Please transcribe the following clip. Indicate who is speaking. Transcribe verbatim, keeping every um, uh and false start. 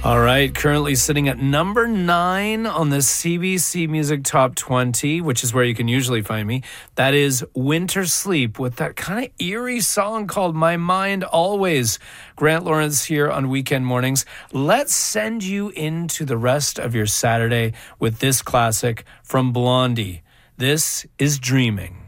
Speaker 1: All right, currently sitting at number nine on the C B C Music Top twenty, which is where you can usually find me. That is Winter Sleep with that kind of eerie song called My Mind Always. Grant Lawrence here on Weekend Mornings. Let's send you into the rest of your Saturday with this classic from Blondie. This is Dreaming.